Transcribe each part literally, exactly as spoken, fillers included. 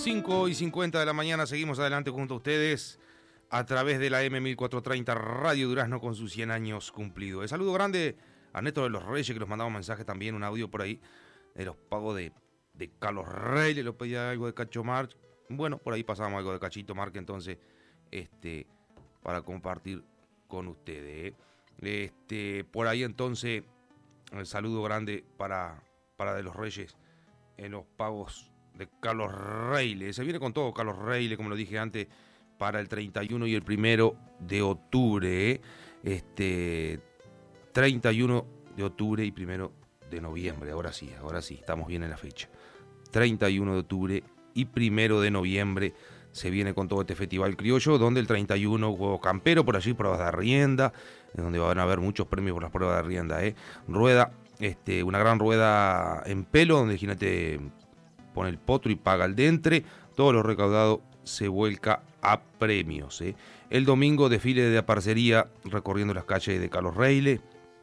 cinco y cincuenta de la mañana seguimos adelante junto a ustedes a través de la M mil cuatrocientos treinta Radio Durazno con sus cien años cumplidos. El saludo grande a Neto de los Reyes, que nos mandaba un mensaje también, un audio por ahí, de los pagos de, de Carlos Rey, le pedía algo de Cacho March. Bueno, por ahí pasamos algo de Cachito March, entonces, este, para compartir con ustedes. ¿eh? Este, por ahí entonces, el saludo grande para, para de los Reyes en los pagos de Carlos Reile. Se viene con todo Carlos Reile, como lo dije antes, para el treinta y uno y el primero de octubre. ¿eh? Este, treinta y uno de octubre y primero de noviembre. Ahora sí, ahora sí, estamos bien en la fecha. treinta y uno de octubre y primero de noviembre se viene con todo este festival criollo, donde el treinta y uno juego campero, por allí pruebas de arrienda, en donde van a haber muchos premios por las pruebas de arrienda. ¿eh? Rueda, este, una gran rueda en pelo, donde el jinete pone el potro y paga el dentre. Todo lo recaudado se vuelca a premios. ¿eh? El domingo, desfile de parcería recorriendo las calles de Carlos Reile.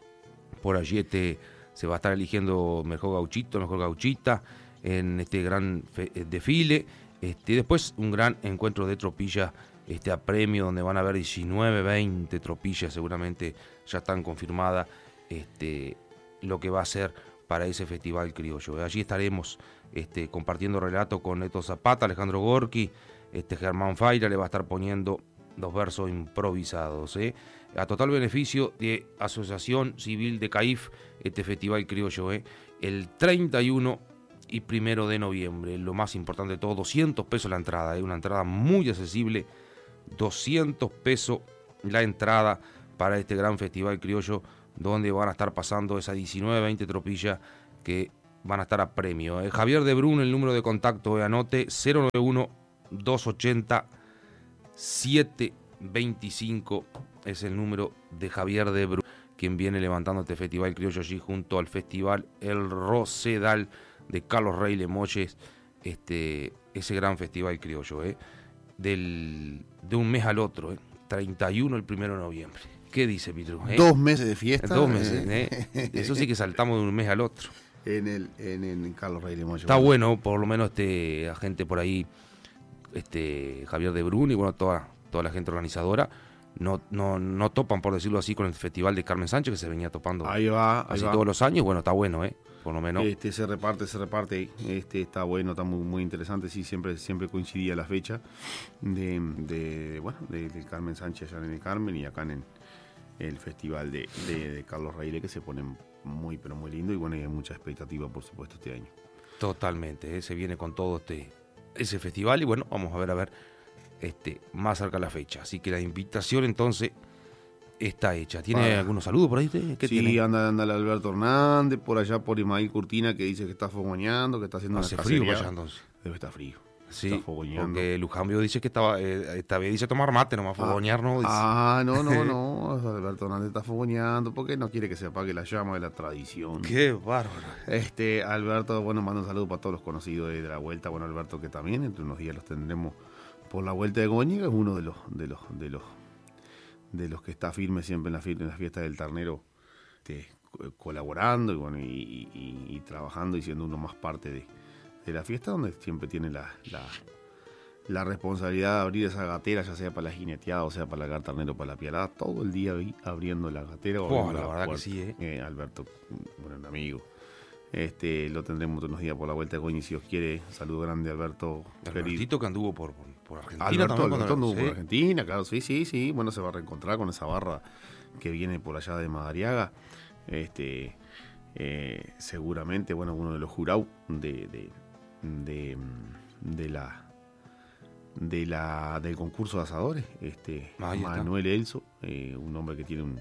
Por allí este, se va a estar eligiendo mejor gauchito, mejor gauchita en este gran fe, desfile. Este, después un gran encuentro de tropillas este, a premio, donde van a haber diecinueve, veinte tropillas, seguramente ya están confirmadas este, lo que va a ser para ese festival criollo. Allí estaremos este, compartiendo relato con Neto Zapata, Alejandro Gorki, este, Germán Faira le va a estar poniendo los versos improvisados. ¿eh? A total beneficio de Asociación Civil de CAIF, este festival criollo, ¿eh? el treinta y uno y primero de noviembre. Lo más importante de todo, doscientos pesos la entrada, ¿eh? una entrada muy accesible, doscientos pesos la entrada para este gran festival criollo, donde van a estar pasando esas diecinueve, veinte tropillas que van a estar a premio. ¿eh? Javier de Brun, el número de contacto, ¿eh? anote cero nueve uno, dos ochenta, siete veinticinco, es el número de Javier de Brun, quien viene levantando este festival criollo allí junto al festival El Rosedal de Carlos Reile Molles, este, ese gran festival criollo, ¿eh? Del, de un mes al otro, ¿eh? treinta y uno el primero de noviembre. ¿Qué dice Pitru? ¿eh? Dos meses de fiesta. Dos meses, ¿eh? Eso sí que saltamos de un mes al otro. En el, en el Carlos Reile Molles. Está bueno, por lo menos este a gente por ahí, este Javier de Brun y bueno, toda, toda la gente organizadora, no, no, no topan, por decirlo así, con el festival de Carmen Sánchez, que se venía topando ahí va, ahí así va. todos los años. Bueno, está bueno, ¿eh? Por lo menos. Este, se reparte, se reparte, este está bueno, está muy, muy interesante, sí, siempre, siempre coincidía la fecha de, de bueno, de, de Carmen Sánchez allá en el Carmen y acá en el festival de, de, de Carlos Reile, que se pone muy, pero muy lindo, y bueno, y hay mucha expectativa, por supuesto, este año. Totalmente, ¿eh? Se viene con todo este ese festival y bueno, vamos a ver, a ver, este, más cerca la fecha. Así que la invitación entonces está hecha. ¿Tiene Para. algunos saludos por ahí? ¿Qué sí, tiene? anda, anda el Alberto Hernández, por allá por Ismael Curtina, que dice que está fogoneando, que está haciendo Hace una frío cacería. para allá entonces. Debe estar frío. Sí, está fogoneando. porque Lujambio dice que estaba, eh, esta vez dice tomar mate, nomás fogonear, ¿no? Dice. Ah, no, no, no, Alberto Hernández está fogoneando porque no quiere que se apague la llama de la tradición. Qué bárbaro. Este, Alberto, bueno, manda un saludo para todos los conocidos de la vuelta. Bueno, Alberto, que también entre unos días los tendremos por la vuelta de Goñiga, es uno de los, de los, de los, de los que está firme siempre en la, en la fiesta del Ternero, este, colaborando y bueno, y, y, y trabajando y siendo uno más parte de, de la fiesta, donde siempre tiene la, la, la responsabilidad de abrir esa gatera, ya sea para la jineteada, o sea para la ternero, para la pialada, todo el día abriendo la gatera. O oh, abriendo la, la verdad puerta. que sí, ¿eh? Eh, Alberto, bueno, un amigo. Este, lo tendremos unos días por la vuelta de Goñi, si os quiere. Saludo grande, Alberto. Albertito, que anduvo por, por, por Argentina. Alberto, también, Alberto anduvo ¿sí? por Argentina, claro, sí, sí, sí. Bueno, se va a reencontrar con esa barra que viene por allá de Madariaga. Este, eh, seguramente, bueno, uno de los jurados de, de, de, de la de la del concurso de asadores, este Manuel Elso, eh, un hombre que tiene un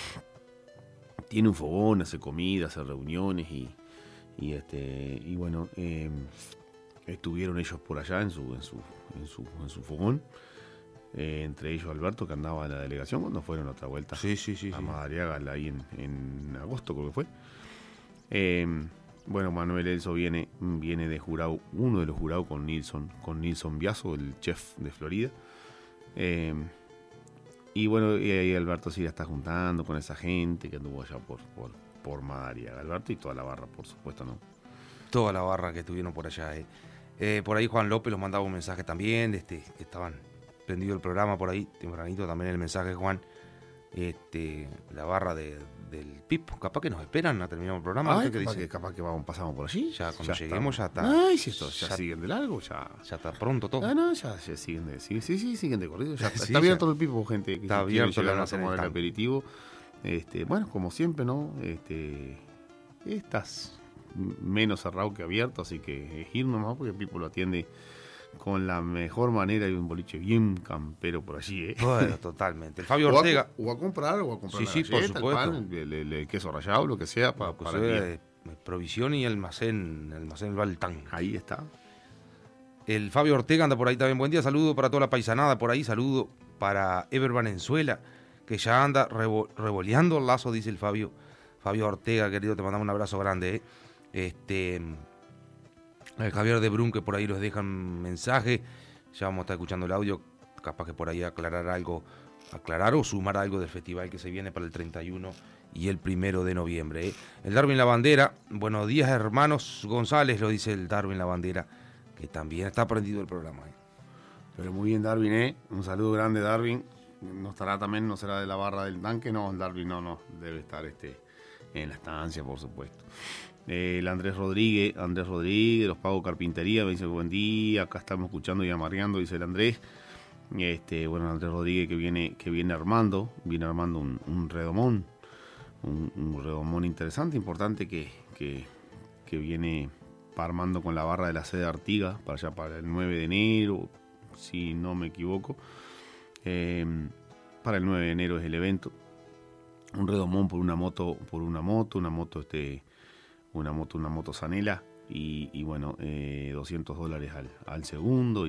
tiene un fogón, hace comida, hace reuniones y y este y bueno, eh, estuvieron ellos por allá en su en su en su, en su fogón, eh, entre ellos Alberto, que andaba en la delegación cuando fueron otra vuelta sí, sí, sí, a sí. Madariaga ahí en, en agosto creo que fue. Eh, bueno, Manuel Elso viene, viene de jurado, uno de los jurados con Nilson, con Nilson Biaso, el chef de Florida. Eh, y bueno, y ahí Alberto sí la está juntando con esa gente que anduvo allá por, por, por Madariaga. Alberto y toda la barra, por supuesto, ¿no? Toda la barra que estuvieron por allá, eh. Eh, por ahí Juan López los mandaba un mensaje también, este, que estaban prendido el programa por ahí, tempranito también el mensaje, Juan. Este, la barra de, del Pipo, capaz que nos esperan a terminar el programa. Ay, ¿Qué capaz, dice? que, capaz que vamos, pasamos por allí. Ya cuando ya lleguemos ya está. Ay, si esto ya, ya siguen de largo, ya. Ya está pronto todo. Ah, no, ya, ya siguen de, sí, sí, sí, siguen de corrido. Ya, Sí, está abierto ya. el Pipo, gente. Que Está si quiere abierto, le llegar van a a hacer el tomar el stand. aperitivo. Este, bueno, como siempre, ¿no? Este, estás menos cerrado que abierto, así que es ir nomás porque el Pipo lo atiende con la mejor manera. Hay un boliche bien campero por allí, ¿eh? Bueno, totalmente. El Fabio O a, Ortega. o a comprar, o a comprar Sí, la sí, por galleta, el supuesto. pan, el, el- el queso rallado, lo que sea, para, Lo que para sea el día. de- de provisión y almacén, almacén Baltán. Ahí está. El Fabio Ortega anda por ahí también. Buen día, saludo para toda la paisanada por ahí, saludo para Ever Valenzuela, que ya anda revo, revoleando el lazo, dice el Fabio. Fabio Ortega, querido, te mandamos un abrazo grande. ¿eh? Este, el Javier de Brun, que por ahí nos dejan mensaje. Ya vamos a estar escuchando el audio, capaz que por ahí aclarar algo, aclarar o sumar algo del festival que se viene para el treinta y uno y el primero de noviembre. ¿eh? El Darwin La Bandera, buenos días hermanos González, lo dice el Darwin La Bandera, que también está prendido el programa. ¿eh? Pero muy bien, Darwin, ¿eh? Un saludo grande, Darwin. No estará también, no será de la barra del tanque, no, Darwin no, no, debe estar este en la estancia, por supuesto. Eh, el Andrés Rodríguez, Andrés Rodríguez, los Pagos Carpintería, me dice buen día, acá estamos escuchando y amarreando, dice el Andrés. Este, bueno, Andrés Rodríguez que viene, que viene armando, viene armando un, un redomón, un, un redomón interesante, importante que, que, que viene armando con la barra de la sede Artigas, para allá para el nueve de enero, si no me equivoco. Eh, para el nueve de enero es el evento. Un redomón por una moto, por una moto, una moto este, una moto, una moto Zanela y, y bueno, eh, doscientos dólares al, al segundo.